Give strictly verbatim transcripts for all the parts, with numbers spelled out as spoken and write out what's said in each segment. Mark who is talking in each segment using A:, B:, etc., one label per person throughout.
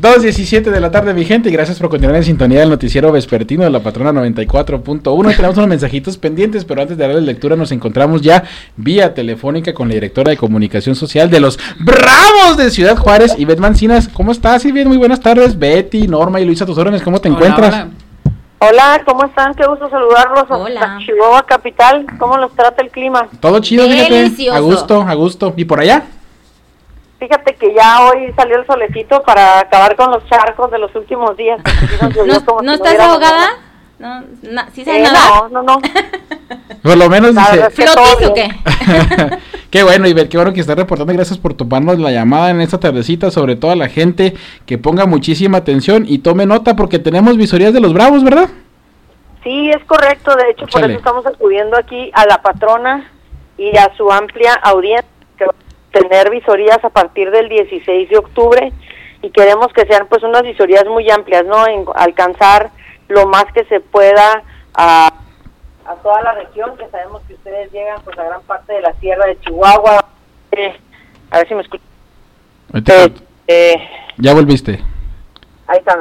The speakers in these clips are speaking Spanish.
A: dos diecisiete de la tarde, mi gente, y gracias por continuar en sintonía del noticiero vespertino de la Patrona noventa y cuatro punto uno. Tenemos unos mensajitos pendientes, pero antes de darle lectura nos encontramos ya vía telefónica con la directora de comunicación social de los Bravos de Ciudad Juárez, Ivette Mancinas. ¿Cómo estás, Ivette? Muy buenas tardes. Betty, Norma y Luisa, tus órdenes, ¿cómo te hola, encuentras?
B: Hola. Hola, ¿cómo están? Qué gusto saludarlos.
C: Hola.
B: Chihuahua capital, ¿cómo los trata el clima?
A: Todo chido,
C: Delicioso.
A: Fíjate, a gusto, a gusto. ¿Y por allá?
B: Fíjate que ya hoy salió el solecito para acabar con los charcos de los últimos días.
C: ¿No, ¿no estás ahogada? No, no, ¿sí sabes
B: eh,
C: nadar?
B: No, no, no.
A: Por lo menos dice...
C: ¿Flotis o qué?
A: Qué bueno, Ivette, qué bueno que estás reportando. Gracias por tomarnos la llamada en esta tardecita. Sobre todo a la gente que ponga muchísima atención y tome nota porque tenemos visorías de los Bravos, ¿verdad?
B: Sí, es correcto. De hecho, Échale. Por eso estamos acudiendo aquí a la patrona y a su amplia audiencia, que va a tener visorías a partir del dieciséis de octubre y queremos que sean pues unas visorías muy amplias, ¿no? En alcanzar lo más que se pueda a, a toda la región, que sabemos que ustedes llegan pues a gran parte de la sierra de Chihuahua. Eh, a ver si me escuchan.
A: Eh, eh, ya volviste.
B: Ahí está.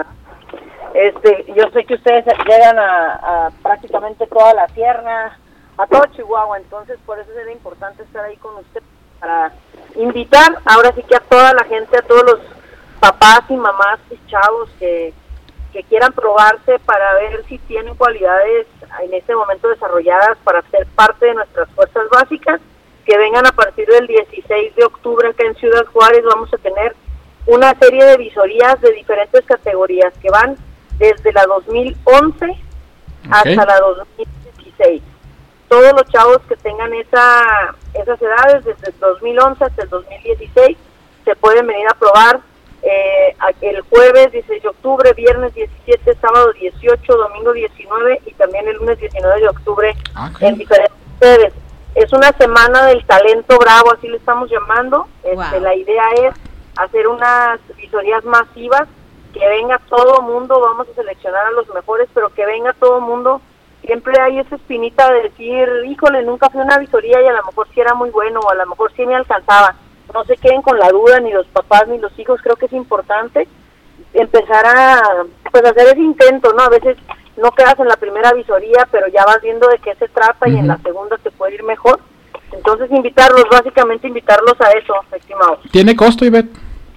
B: Este, yo sé que ustedes llegan a, a prácticamente toda la sierra, a todo Chihuahua, entonces por eso es importante estar ahí con ustedes para invitar ahora sí que a toda la gente, a todos los papás y mamás y chavos que que quieran probarse para ver si tienen cualidades en este momento desarrolladas para ser parte de nuestras fuerzas básicas, que vengan a partir del dieciséis de octubre acá en Ciudad Juárez. Vamos a tener una serie de visorías de diferentes categorías que van desde la dos mil once okay. hasta la dos mil dieciséis. Todos los chavos que tengan esa esas edades, desde el dos mil once hasta el dos mil dieciséis, se pueden venir a probar Eh, el jueves dieciséis de octubre, viernes diecisiete, sábado dieciocho, domingo diecinueve y también el lunes diecinueve de octubre okay. en diferentes sedes. Es una semana del talento bravo, así le estamos llamando. Este, wow. La idea es hacer unas visorías masivas, que venga todo mundo, vamos a seleccionar a los mejores, pero que venga todo mundo. Siempre hay esa espinita de decir, híjole, nunca fui a una visoría y a lo mejor sí era muy bueno, o a lo mejor sí me alcanzaba. No se queden con la duda, ni los papás ni los hijos. Creo que es importante empezar a pues hacer ese intento, ¿no? A veces no quedas en la primera visoría, pero ya vas viendo de qué se trata uh-huh. y en la segunda te puede ir mejor. Entonces invitarlos, básicamente invitarlos a eso, estimados.
A: ¿Tiene costo, Ivette?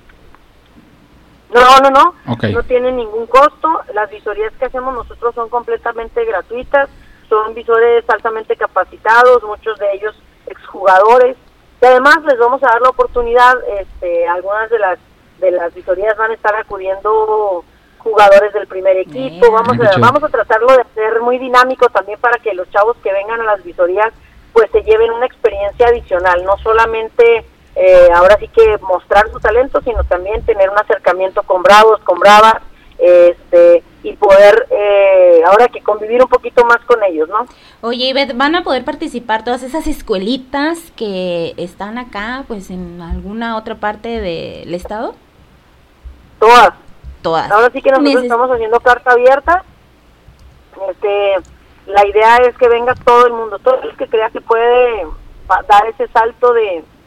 B: No, no, no,
A: okay.
B: no tiene ningún costo. Las visorías que hacemos nosotros son completamente gratuitas, son visores altamente capacitados, muchos de ellos exjugadores. Y además les vamos a dar la oportunidad, este, algunas de las de las visorías van a estar acudiendo jugadores del primer equipo, yeah. vamos a vamos a tratarlo de hacer muy dinámico también para que los chavos que vengan a las visorías pues se lleven una experiencia adicional, no solamente eh, ahora sí que mostrar su talento, sino también tener un acercamiento con bravos, con bravas, este y poder eh, ahora que convivir un poquito más con ellos, ¿no?
C: Oye, Ivette, ¿van a poder participar todas esas escuelitas que están acá, pues en alguna otra parte del estado?
B: Todas.
C: Todas.
B: Ahora sí que nosotros Neces- estamos haciendo carta abierta. Este, la idea es que venga todo el mundo, todo el que crea que puede dar ese salto de